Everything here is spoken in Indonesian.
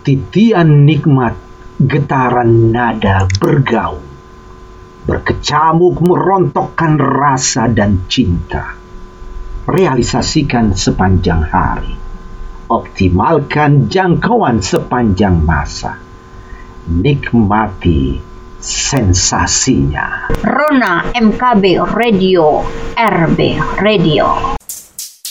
titian nikmat, getaran nada bergaung, berkecamuk merontokkan rasa dan cinta. Realisasikan sepanjang hari, optimalkan jangkauan sepanjang masa, nikmati sensasinya. Rona MKB Radio, RB Radio.